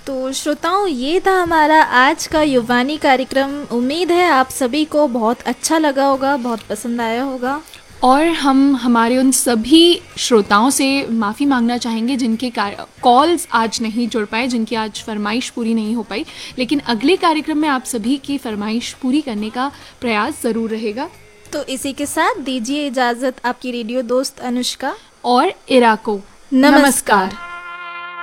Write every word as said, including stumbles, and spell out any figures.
तो श्रोताओं, ये था हमारा आज का युवानी कार्यक्रम। उम्मीद है आप सभी को बहुत अच्छा लगा होगा, बहुत पसंद आया होगा। और हम हमारे उन सभी श्रोताओं से माफ़ी मांगना चाहेंगे जिनके कॉल्स आज नहीं जुड़ पाए, जिनकी आज फरमाइश पूरी नहीं हो पाई, लेकिन अगले कार्यक्रम में आप सभी की फरमाइश पूरी करने का प्रयास ज़रूर रहेगा। तो इसी के साथ दीजिए इजाज़त आपकी रेडियो दोस्त अनुष्का और इरा को। नमस्कार।